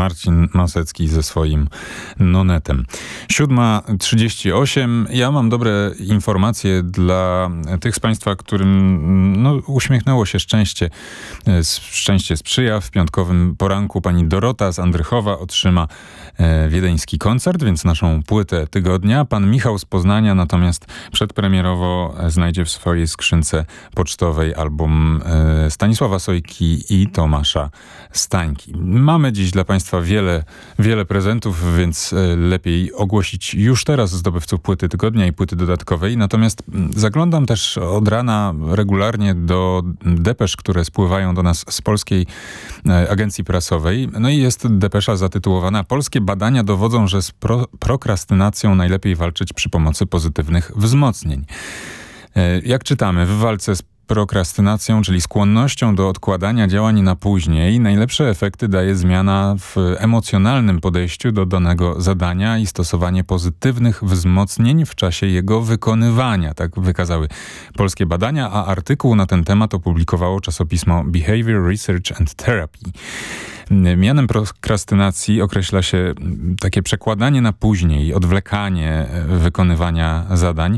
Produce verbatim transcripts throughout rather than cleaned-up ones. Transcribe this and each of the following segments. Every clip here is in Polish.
Marcin Masecki ze swoim nonetem. siódma trzydzieści osiem. Ja mam dobre informacje dla tych z Państwa, którym no, uśmiechnęło się szczęście. Szczęście sprzyja. W piątkowym poranku pani Dorota z Andrychowa otrzyma e, wiedeński koncert, więc naszą płytę tygodnia. Pan Michał z Poznania natomiast przedpremierowo znajdzie w swojej skrzynce pocztowej album e, Stanisława Sojki i Tomasza Stańki. Mamy dziś dla Państwa wiele, wiele prezentów, więc lepiej ogłosić już teraz zdobywców płyty tygodnia i płyty dodatkowej. Natomiast zaglądam też od rana regularnie do depesz, które spływają do nas z Polskiej Agencji Prasowej. No i jest depesza zatytułowana Polskie badania dowodzą, że z pro- prokrastynacją najlepiej walczyć przy pomocy pozytywnych wzmocnień. Jak czytamy, w walce z prokrastynacją, czyli skłonnością do odkładania działań na później, najlepsze efekty daje zmiana w emocjonalnym podejściu do danego zadania i stosowanie pozytywnych wzmocnień w czasie jego wykonywania. Tak wykazały polskie badania, a artykuł na ten temat opublikowało czasopismo Behavior Research and Therapy. Mianem prokrastynacji określa się takie przekładanie na później, odwlekanie wykonywania zadań.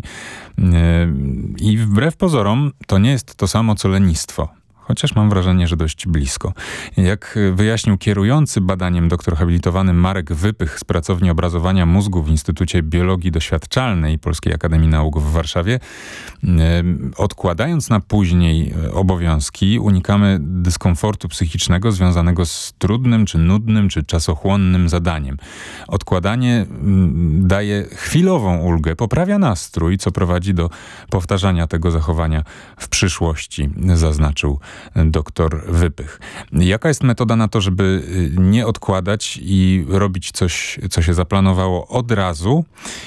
I wbrew pozorom to nie jest to samo co lenistwo. Chociaż mam wrażenie, że dość blisko. Jak wyjaśnił kierujący badaniem doktor habilitowany Marek Wypych z pracowni obrazowania mózgu w Instytucie Biologii Doświadczalnej Polskiej Akademii Nauk w Warszawie, odkładając na później obowiązki, unikamy dyskomfortu psychicznego związanego z trudnym, czy nudnym, czy czasochłonnym zadaniem. Odkładanie daje chwilową ulgę, poprawia nastrój, co prowadzi do powtarzania tego zachowania w przyszłości, zaznaczył doktor Wypych. Jaka jest metoda na to, żeby nie odkładać i robić coś, co się zaplanowało od razu?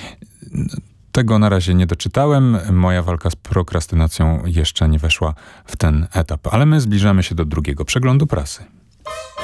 Tego na razie nie doczytałem. Moja walka z prokrastynacją jeszcze nie weszła w ten etap. Ale my zbliżamy się do drugiego przeglądu prasy.